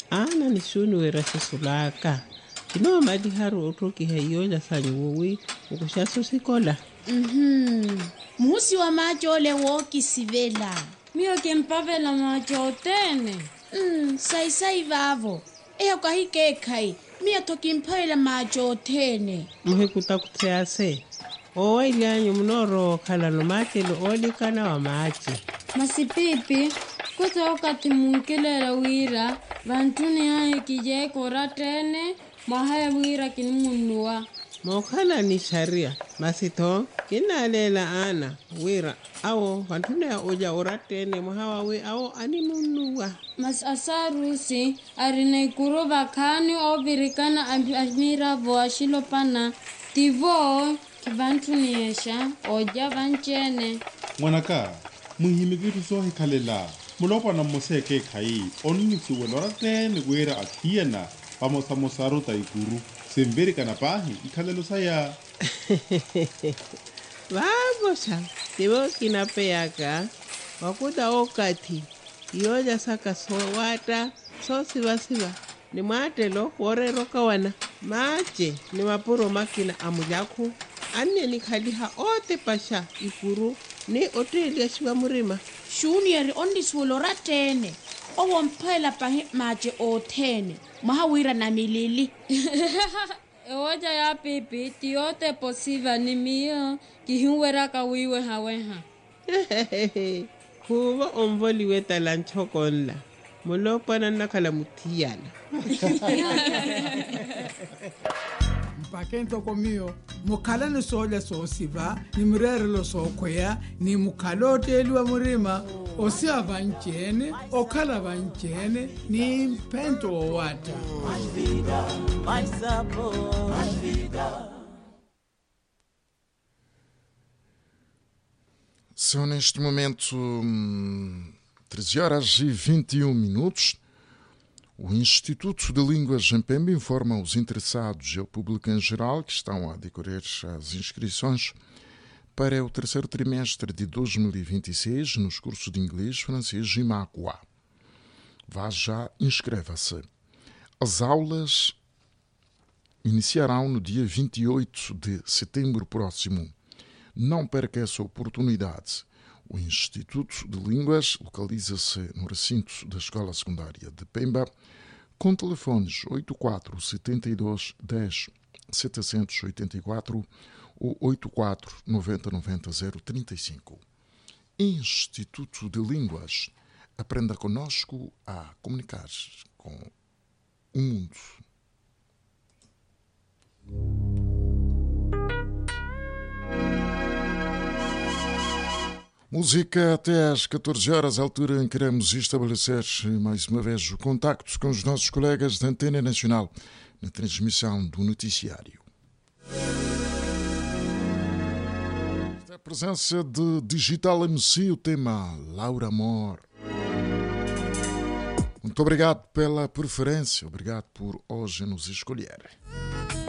Ana ni shuni wera sisulaka. Kino madi haru otoki hayoja sanyowi ukushaso sikola. Musi wa majole woki sivela. Mio kempavela majotene. Sai vavo. Eya kwa hike kai. Mia tokimpaila majotene. Muhekuta kutease. Owa ilianyu mnoro kala no matelo olikana wa machi. Masipipi, kote wakati munkelela wira, vantuni hae kije koratene, mahaya wira kinimunua. Mokala ni sharia. Masito, kinalela ana wira. Awo, vantune ya oja oratene mahawa we awo animunua. Mas asarusi, arine kuro bakani obirikana amira voa shilopana. Tivo, kivantuni esha, oja vanchene. Mwanaka, muhimigitu sohi kalela. Mulopa na moseke kai, onni suwelora tene wera atiena, pamosamosaru taikuru. Semberika na pahi, ikalelo saya. Vagosha, tivo kinapeyaka, wakuda okati, yoja saka sowata, so siva. Ni matelo, wore roka wana. Mache, ni mapuro makina amujaku. Anye ni khaliha ote pasha, ikuru, ni ote iliashiwa murima. Shuni yari ondi suolora tene. Owa mpaila pahi maje otene. Mahawira na milili. Ewoja ya pipi, tiote posiva ni mio, kihiwera kawiwe haweha. Kuwa omvoli weta lanchokonla. Mulopana nakala mutiyana. Mpakento komio, mukala ni soja sosiva, ni mrere lo sokwea, ni mukalote eliwa murima, osia vanchene, okala vanchene, ni mpento owata. Mais vida, mais sabor, mais vida. São neste momento 13h21. O Instituto de Línguas em Pemba informa os interessados e o público em geral que estão a decorrer as inscrições para o terceiro trimestre de 2026 nos cursos de inglês, francês e máqua. Vá já, inscreva-se. As aulas iniciarão no dia 28 de setembro próximo. Não perca essa oportunidade. O Instituto de Línguas localiza-se no recinto da Escola Secundária de Pemba, com telefones 84 72 10 784 ou 84 90 90 035. Instituto de Línguas. Aprenda conosco a comunicar com o mundo. Música até às 14 horas, altura em que queremos estabelecer mais uma vez o contacto com os nossos colegas da Antena Nacional na transmissão do noticiário. A presença de Digital MC, o tema Laura Amor. Muito obrigado pela preferência, obrigado por hoje nos escolher.